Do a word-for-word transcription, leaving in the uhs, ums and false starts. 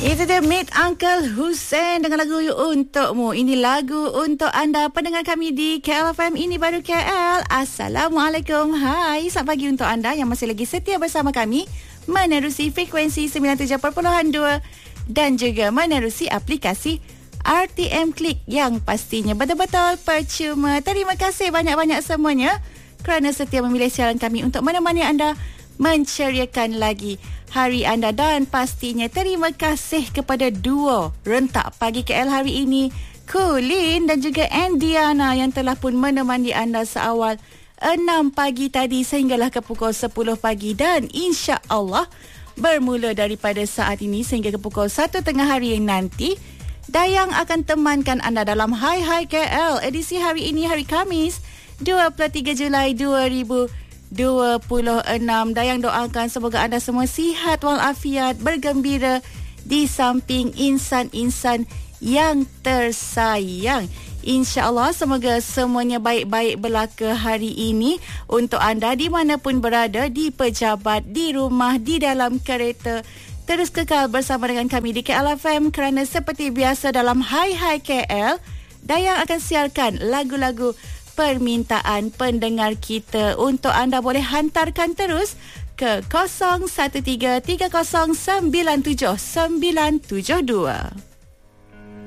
Itu dia Meet Uncle Hussein dengan lagu Untukmu. Ini lagu untuk anda pendengar kami di K L F M. Ini baru K L. Assalamualaikum. Hai, selamat pagi untuk anda yang masih lagi setia bersama kami menerusi frekuensi sembilan puluh tujuh perpuluhan dua dan juga menerusi aplikasi R T M Klik yang pastinya betul-betul percuma. Terima kasih banyak-banyak semuanya kerana setia memilih siaran kami untuk menemani anda menceriakan lagi hari anda, dan pastinya terima kasih kepada duo rentak pagi K L hari ini, Colin dan juga Andiana, yang telah pun menemani anda seawal enam pagi tadi sehinggalah ke pukul sepuluh pagi, dan insya-Allah bermula daripada saat ini sehingga ke pukul satu tengah hari nanti, Dayang akan temankan anda dalam Hai Hai K L edisi hari ini, hari Khamis dua puluh tiga Julai dua ribu dua puluh enam. Dayang doakan semoga anda semua sihat walafiat, bergembira di samping insan-insan yang tersayang. InsyaAllah semoga semuanya baik-baik belaka hari ini untuk anda di mana pun berada, di pejabat, di rumah, di dalam kereta. Terus kekal bersama dengan kami di K L F M kerana seperti biasa dalam Hai Hai K L, Dayang akan siarkan lagu-lagu permintaan pendengar kita. Untuk anda boleh hantarkan terus ke kosong satu tiga tiga kosong sembilan tujuh sembilan tujuh dua.